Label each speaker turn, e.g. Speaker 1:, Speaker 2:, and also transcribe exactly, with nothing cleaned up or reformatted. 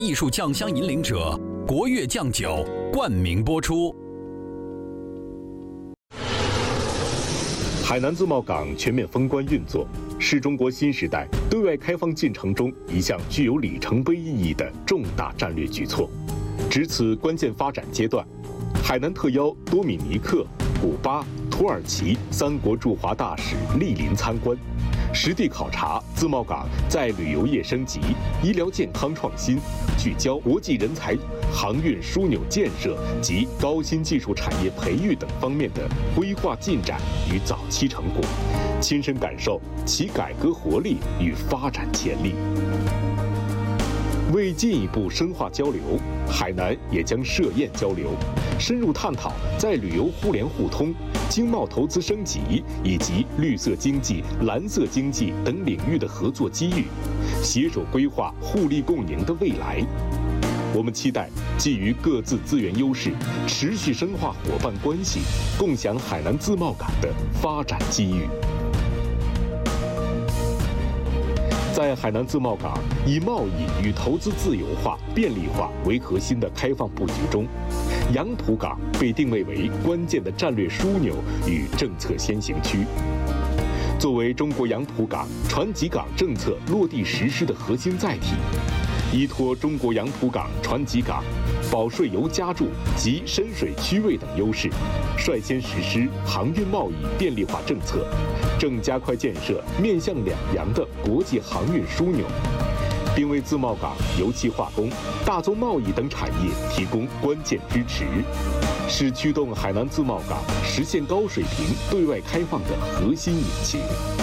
Speaker 1: 艺术酱香引领者国粤酱酒冠名播出。
Speaker 2: 海南自贸港全面封关运作，是中国新时代对外开放进程中一项具有里程碑意义的重大战略举措。值此关键发展阶段，海南特邀多米尼克、古巴、土耳其三国驻华大使莅临参观，实地考察自贸港在旅游业升级、医疗健康创新、聚焦国际人才、航运枢纽建设及高新技术产业培育等方面的规划进展与早期成果，亲身感受其改革活力与发展潜力。为进一步深化交流，海南也将设宴交流，深入探讨在旅游互联互通、经贸投资升级以及绿色经济、蓝色经济等领域的合作机遇，携手规划互利共赢的未来。我们期待基于各自资源优势，持续深化伙伴关系，共享海南自贸港的发展机遇。在海南自贸港以贸易与投资自由化、便利化为核心的开放布局中，杨浦港被定位为关键的战略枢纽与政策先行区。作为中国杨浦港船级港政策落地实施的核心载体，依托中国杨浦港船级港、保税油加注及深水区位等优势，率先实施航运贸易便利化政策，正加快建设面向两洋的国际航运枢纽，并为自贸港油气化工、大宗贸易等产业提供关键支持，是驱动海南自贸港实现高水平对外开放的核心引擎。